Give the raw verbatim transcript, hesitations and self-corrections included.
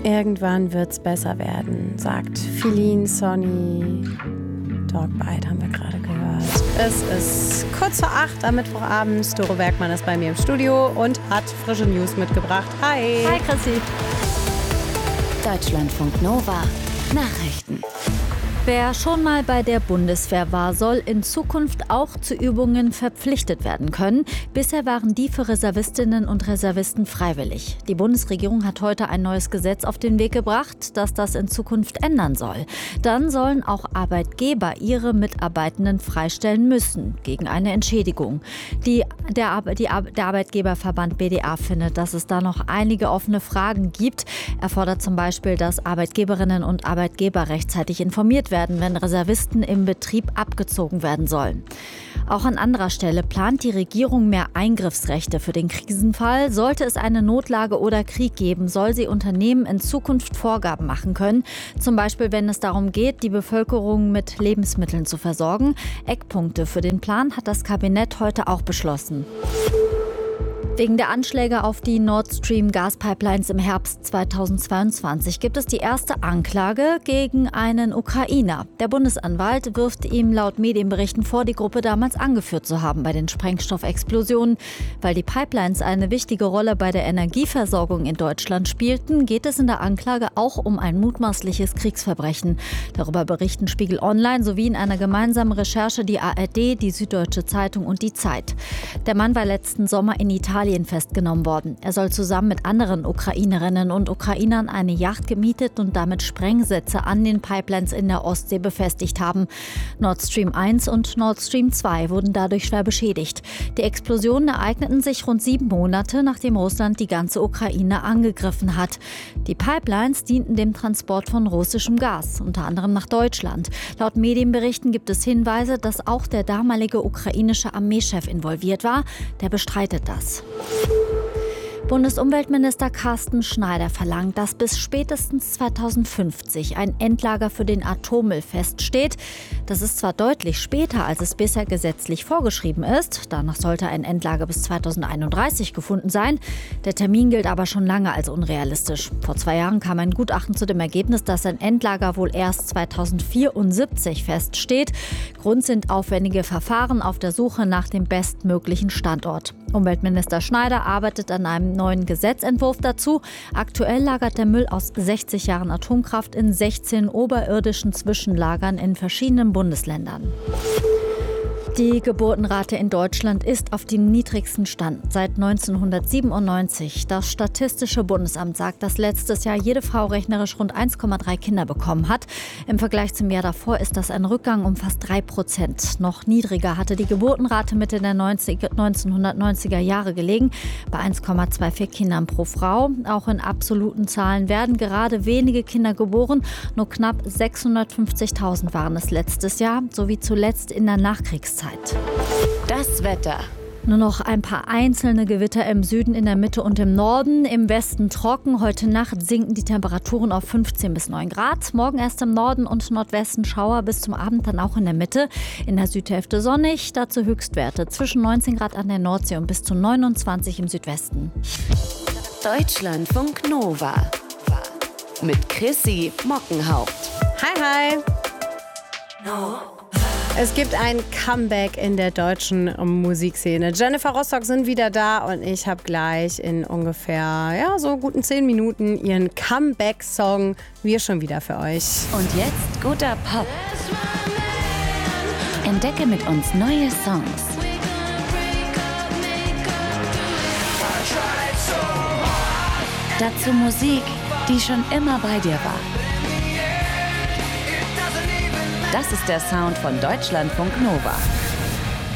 Irgendwann wird's besser werden, sagt Feline, Sonny. Dogbite haben wir gerade gehört. Es ist kurz vor acht am Mittwochabend. Doro Bergmann ist bei mir im Studio und hat frische News mitgebracht. Hi. Hi, Chrissy. Deutschlandfunk Nova. Nachrichten. Wer schon mal bei der Bundeswehr war, soll in Zukunft auch zu Übungen verpflichtet werden können. Bisher waren die für Reservistinnen und Reservisten freiwillig. Die Bundesregierung hat heute ein neues Gesetz auf den Weg gebracht, das das in Zukunft ändern soll. Dann sollen auch Arbeitgeber ihre Mitarbeitenden freistellen müssen, gegen eine Entschädigung. Die, der, die, der Arbeitgeberverband B D A findet, dass es da noch einige offene Fragen gibt. Er fordert zum Beispiel, dass Arbeitgeberinnen und Arbeitgeber rechtzeitig informiert werden, wenn Reservisten im Betrieb abgezogen werden sollen. Auch an anderer Stelle plant die Regierung mehr Eingriffsrechte für den Krisenfall. Sollte es eine Notlage oder Krieg geben, soll sie Unternehmen in Zukunft Vorgaben machen können. Zum Beispiel, wenn es darum geht, die Bevölkerung mit Lebensmitteln zu versorgen. Eckpunkte für den Plan hat das Kabinett heute auch beschlossen. Wegen der Anschläge auf die Nord Stream Gaspipelines im Herbst zweitausendzweiundzwanzig gibt es die erste Anklage gegen einen Ukrainer. Der Bundesanwalt wirft ihm laut Medienberichten vor, die Gruppe damals angeführt zu haben bei den Sprengstoffexplosionen. Weil die Pipelines eine wichtige Rolle bei der Energieversorgung in Deutschland spielten, geht es in der Anklage auch um ein mutmaßliches Kriegsverbrechen. Darüber berichten Spiegel Online sowie in einer gemeinsamen Recherche die A R D, die Süddeutsche Zeitung und die Zeit. Der Mann war letzten Sommer in Italien festgenommen worden. Er soll zusammen mit anderen Ukrainerinnen und Ukrainern eine Yacht gemietet und damit Sprengsätze an den Pipelines in der Ostsee befestigt haben. Nord Stream eins und Nord Stream zwei wurden dadurch schwer beschädigt. Die Explosionen ereigneten sich rund sieben Monate, nachdem Russland die ganze Ukraine angegriffen hat. Die Pipelines dienten dem Transport von russischem Gas, unter anderem nach Deutschland. Laut Medienberichten gibt es Hinweise, dass auch der damalige ukrainische Armeechef involviert war. Der bestreitet das. Bundesumweltminister Carsten Schneider verlangt, dass bis spätestens zweitausendfünfzig ein Endlager für den Atommüll feststeht. Das ist zwar deutlich später, als es bisher gesetzlich vorgeschrieben ist. Danach sollte ein Endlager bis zweitausendeinunddreißig gefunden sein. Der Termin gilt aber schon lange als unrealistisch. Vor zwei Jahren kam ein Gutachten zu dem Ergebnis, dass ein Endlager wohl erst zweitausendvierundsiebzig feststeht. Grund sind aufwendige Verfahren auf der Suche nach dem bestmöglichen Standort. Umweltminister Schneider arbeitet an einem neuen Gesetzentwurf dazu. Aktuell lagert der Müll aus sechzig Jahren Atomkraft in sechzehn oberirdischen Zwischenlagern in verschiedenen Bundesländern. Die Geburtenrate in Deutschland ist auf dem niedrigsten Stand seit neunzehnhundertsiebenundneunzig. Das Statistische Bundesamt sagt, dass letztes Jahr jede Frau rechnerisch rund eins Komma drei Kinder bekommen hat. Im Vergleich zum Jahr davor ist das ein Rückgang um fast drei Prozent. Noch niedriger hatte die Geburtenrate Mitte der neunzehnhundertneunziger Jahre gelegen, bei eins Komma vierundzwanzig Kindern pro Frau. Auch in absoluten Zahlen werden gerade wenige Kinder geboren. Nur knapp sechshundertfünfzigtausend waren es letztes Jahr, sowie zuletzt in der Nachkriegszeit. Das Wetter. Nur noch ein paar einzelne Gewitter im Süden, in der Mitte und im Norden. Im Westen trocken. Heute Nacht sinken die Temperaturen auf fünfzehn bis neun Grad. Morgen erst im Norden und Nordwesten Schauer, bis zum Abend dann auch in der Mitte. In der Südhälfte sonnig, dazu Höchstwerte zwischen neunzehn Grad an der Nordsee und bis zu neunundzwanzig im Südwesten. Deutschlandfunk Nova. Mit Chrissy Mockenhaupt. Hi, hi. No. Es gibt ein Comeback in der deutschen Musikszene. Jennifer Rostock sind wieder da und ich habe gleich in ungefähr ja, so guten zehn Minuten ihren Comeback-Song Wir schon wieder für euch. Und jetzt guter Pop. Entdecke mit uns neue Songs. Dazu Musik, die schon immer bei dir war. Das ist der Sound von Deutschlandfunk Nova.